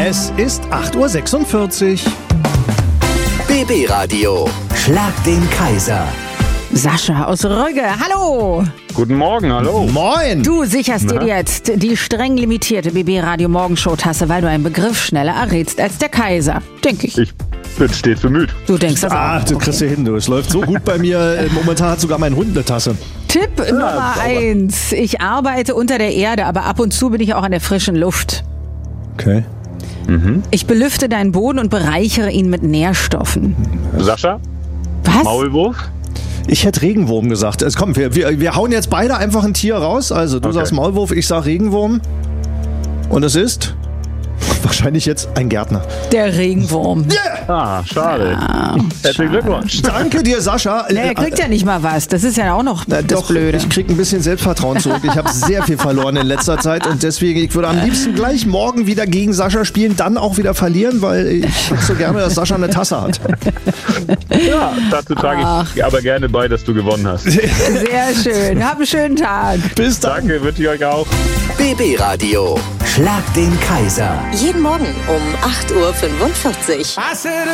Es ist 8:46 Uhr. BB Radio. Schlag den Kaiser. Sascha aus Rögge, hallo! Guten Morgen, hallo. Moin! Du sicherst dir jetzt die streng limitierte BB Radio Morgenshow-Tasse, weil du einen Begriff schneller errätst als der Kaiser, denke ich. Ich bin stets bemüht. Du denkst das auch. Das kriegst du hin, du. Es läuft so gut bei mir. Momentan hat sogar mein Hund eine Tasse. Tipp Nummer sauber. 1. Ich arbeite unter der Erde, aber ab und zu bin ich auch an der frischen Luft. Okay. Ich belüfte deinen Boden und bereichere ihn mit Nährstoffen. Sascha, Was? Maulwurf? Ich hätte Regenwurm gesagt. Also komm, wir hauen jetzt beide einfach ein Tier raus. Also du Okay. sagst Maulwurf, ich sag Regenwurm. Und es ist wahrscheinlich jetzt ein Gärtner. Der Regenwurm. Ah, schade. Herzlichen Glückwunsch. Danke dir, Sascha. Er kriegt ja nicht mal was. Das ist ja auch noch das Doch, Blöde. ich krieg ein bisschen Selbstvertrauen zurück. Ich habe sehr viel verloren in letzter Zeit und deswegen, ich würde am liebsten gleich morgen wieder gegen Sascha spielen, dann auch wieder verlieren, weil ich hätte so gerne, dass Sascha eine Tasse hat. Ja, dazu trage ich aber gerne bei, dass du gewonnen hast. Sehr schön. Hab einen schönen Tag. Bis dann. Danke, wünsche ich euch auch. BB Radio. Schlag den Kaiser. Jeden Morgen um 8:45 Uhr.